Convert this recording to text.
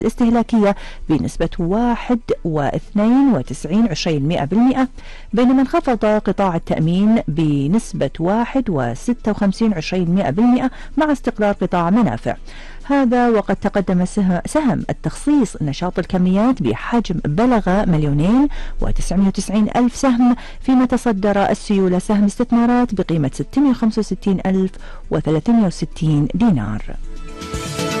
الاستهلاكية بنسبة 1.92%، بينما انخفض قطاع التأمين بنسبة 1.56% مع استقرار قطاع منافع. هذا وقد تقدم سهم التخصيص نشاط الكميات بحجم بلغ 2,990,000 سهم، فيما تصدر السيولة سهم استثمارات بقيمة 665,063 دينار.